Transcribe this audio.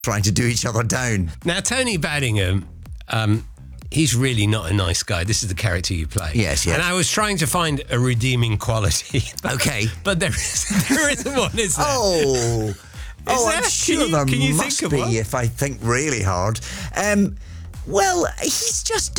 trying to do each other down. Now, Tony Baddingham, he's really not a nice guy. This is the character you play. Yes. And I was trying to find a redeeming quality. Okay. But there isn't one, is there? Oh, I'm sure there can you must think of be one? if I think really hard. Well, he's just